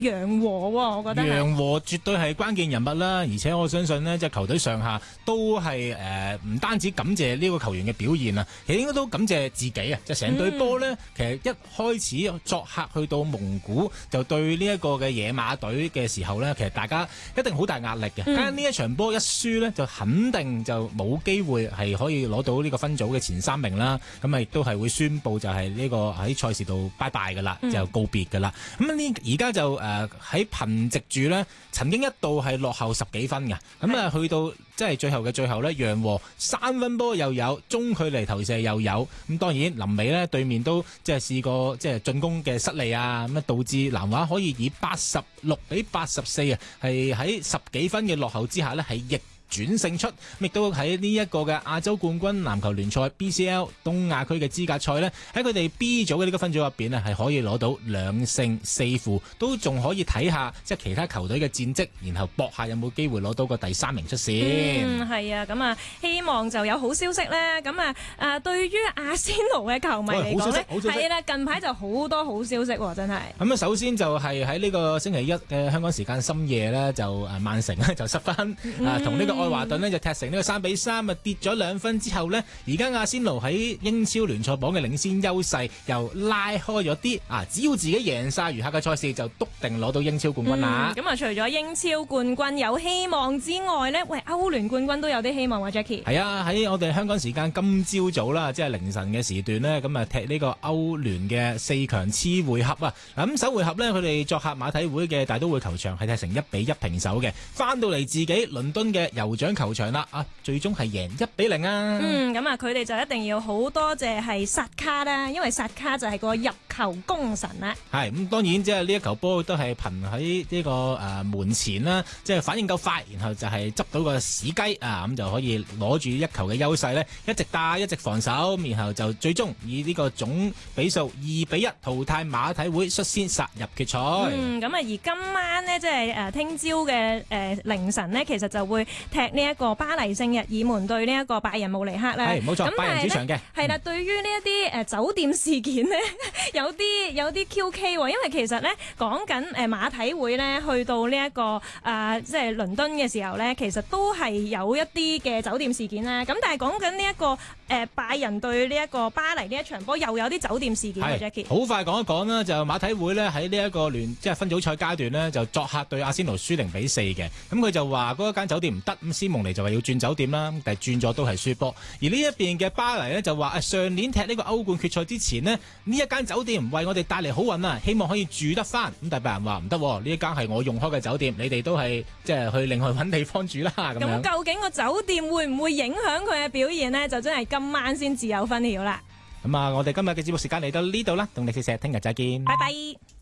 楊和喎，我覺得楊和絕對係關鍵人物啦，而且我相信呢，即係球隊上下都係唔單止感謝呢個球員嘅表現啊，其實應該都感謝自己啊！就成隊波呢，其實一開始作客去到蒙古就對呢一個嘅野馬隊嘅時候呢，其實大家一定好大壓力嘅。咁呢一場波一輸呢，就肯定就冇機會係可以攞到呢個分組嘅前3名啦。咁啊亦都係會宣布就係呢個喺賽事度拜拜噶啦，就告別噶啦。咁呢而家就喺憑藉住呢，曾經一度係落後10幾分嘅。咁啊去到即係最後嘅最後呢，楊和3分波又有，中距離投射又有。咁當然臨尾呢，對面都即係試過即係進攻嘅失利啊，咁啊導致南華可以以86比84啊，係喺10幾分嘅落後之下呢，係逆轉勝出，亦都喺呢一個嘅亞洲冠軍籃球聯賽 BCL 東亞區嘅資格賽呢，喺佢哋 B 組嘅呢個分組入邊呢，係可以攞到2勝4負，都仲可以睇下即係其他球隊嘅戰績，然後搏下有冇機會攞到個第3名出線。 係啊，咁啊，希望就有好消息咧。咁啊，對於阿仙奴嘅球迷嚟講咧，係啦，近排就好多好消息喎，真係。咁啊，首先就係喺呢個星期一嘅香港時間深夜呢，就曼城呢就失分同呢個愛華頓呢就踢成呢個3比3啊，跌咗2分之後呢，而家阿仙奴喺英超聯賽榜嘅領先優勢又拉開咗啲啊！只要自己贏晒餘下嘅賽事，就篤定攞到英超冠軍啦。 咁啊，除咗英超冠軍有希望之外呢，喂，歐聯冠軍都有啲希望喎，Jackie。 係啊，喺我哋香港時間今朝早啦，即係凌晨嘅時段呢，咁啊踢呢個歐聯嘅4強次回合啊。咁首回合呢，佢哋作客馬體會嘅大都會球場係踢成1比1平手嘅，翻到嚟自己倫敦嘅酋長球場啦，啊，最終係贏1比0啊。 咁啊，佢哋就一定要好多謝係薩卡啦，因為薩卡就係個入球功臣啦。 係咁，當然即係呢一球波都係憑喺呢個門前啦，即係反應夠快，然後就係執到個死雞啊，咁就可以攞住一球嘅優勢呢，一直打一直防守，然後就最終以呢個總比數2比1淘汰馬體會，率先殺入決賽。 咁啊，而今晚呢，即係聽朝嘅凌晨呢，其實就會踢呢一個巴黎聖日耳門對呢一個拜仁慕尼黑啦。 係冇錯，拜仁主場嘅。係啦， 對於呢一啲酒店事件呢，有啲 QK 喎，因為其實呢，講緊馬體會呢，去到呢一個即係倫敦嘅時候呢，其實都係有一啲嘅酒店事件啦。咁但係講緊呢一個拜仁對呢一個巴黎呢一場波，又有啲酒店事件嘅 Jackie。 好快講一講啦，就馬體會呢喺呢一個即係分組賽階段呢，就作客對阿仙奴輸0比4嘅。咁佢就話嗰一間酒店唔得，咁斯蒙尼就話要轉酒店啦，但係轉咗都係輸波。而呢一邊嘅巴黎呢，就話上年踢呢個歐冠決賽之前呢，呢一間酒店為我哋帶嚟好運啊，希望可以住得翻。咁但係拜仁話唔得，呢一間係我用開嘅酒店，你哋都係即係去另外揾地方住啦。咁究竟個酒店會唔會影響佢嘅表現呢？就真係今晚先至有分曉啦。 咁啊，我哋今日嘅節目時間嚟到呢度啦，動力四射，聽日再見。 拜拜。